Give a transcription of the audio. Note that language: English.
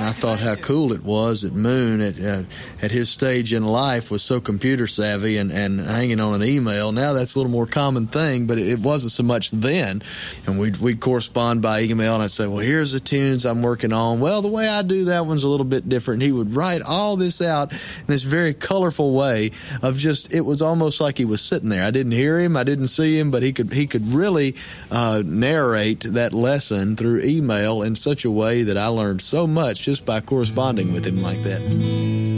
And I thought how cool it was that Moon, at his stage in life, was so computer savvy and hanging on an email. Now that's a little more common thing, but it wasn't so much then. And we'd correspond by email, and I'd say, well, here's the tunes I'm working on. Well, the way I do that one's a little bit different. And he would write all this out in this very colorful way of it was almost like he was sitting there. I didn't hear him, I didn't see him, but he could really narrate that lesson through email in such a way that I learned so much just by corresponding with him like that.